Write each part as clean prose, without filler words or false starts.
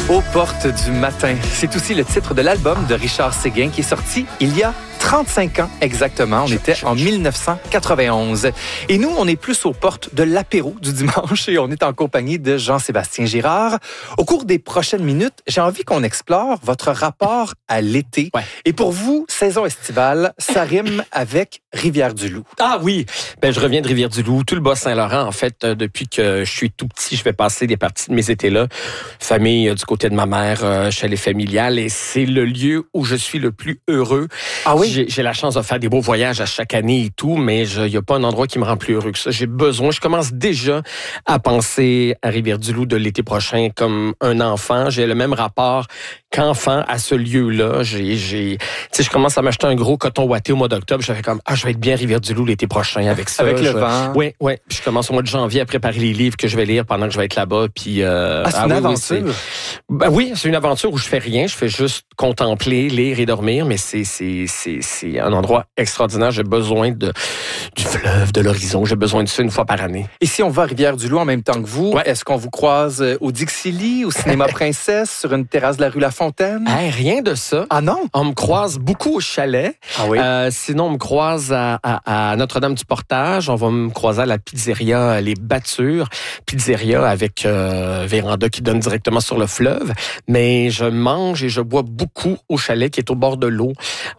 Aux portes du matin. C'est aussi le titre de l'album de Richard Séguin qui est sorti il y a 35 ans exactement. On était en 1991. Et nous, on est plus aux portes de l'apéro du dimanche et on est en compagnie de Jean-Sébastien Girard. Au cours des prochaines minutes, j'ai envie qu'on explore votre rapport à l'été. Ouais. Et pour vous, saison estivale, ça rime avec Rivière-du-Loup. Ah oui, je reviens de Rivière-du-Loup, tout le Bas-Saint-Laurent. En fait, depuis que je suis tout petit, je vais passer des parties de mes étés là. Famille du côté de ma mère, chalet familial, et c'est le lieu où je suis le plus heureux. Ah oui? J'ai la chance de faire des beaux voyages à chaque année et tout, mais il n'y a pas un endroit qui me rend plus heureux que ça. Je commence déjà à penser à Rivière-du-Loup de l'été prochain comme un enfant. J'ai le même rapport qu'enfant à ce lieu-là. Je commence à m'acheter un gros coton ouaté au mois d'octobre. Je fais comme, je vais être bien Rivière-du-Loup l'été prochain avec ça. Avec le vent. Oui. Puis je commence au mois de janvier à préparer les livres que je vais lire pendant que je vais être là-bas. Puis, c'est une aventure. Oui, c'est une aventure où je fais rien. Je fais juste contempler, lire et dormir, mais c'est un endroit extraordinaire. J'ai besoin du fleuve, de l'horizon. J'ai besoin de ça une fois par année. Et si on va à Rivière-du-Loup en même temps que vous, est-ce qu'on vous croise au Dixili, au Cinéma Princesse, sur une terrasse de la rue La Fontaine? Rien de ça. Ah non? On me croise beaucoup au chalet. Ah oui? Sinon, on me croise à Notre-Dame-du-Portage. On va me croiser à la pizzeria Les Battures. Pizzeria avec véranda qui donne directement sur le fleuve. Mais je mange et je bois beaucoup au chalet qui est au bord de l'eau.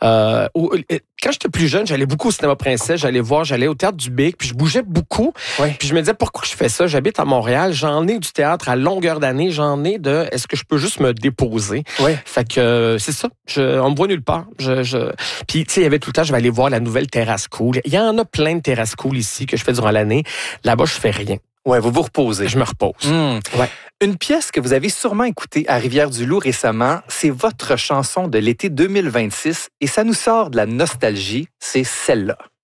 Quand j'étais plus jeune, j'allais beaucoup au Cinéma Princesse. J'allais au Théâtre du Bic, puis je bougeais beaucoup. Oui. Puis je me disais, pourquoi je fais ça? J'habite à Montréal. J'en ai du théâtre à longueur d'année. J'en ai est-ce que je peux juste me déposer? Oui. Fait que c'est ça. On me voit nulle part. Puis, tu sais, il y avait tout le temps, je vais aller voir la nouvelle terrasse cool. Il y en a plein de terrasses cool ici que je fais durant l'année. Là-bas, je fais rien. Ouais, vous vous reposez. Je me repose. Ouais. Une pièce que vous avez sûrement écoutée à Rivière-du-Loup récemment, c'est votre chanson de l'été 2026 et ça nous sort de la nostalgie, c'est celle-là.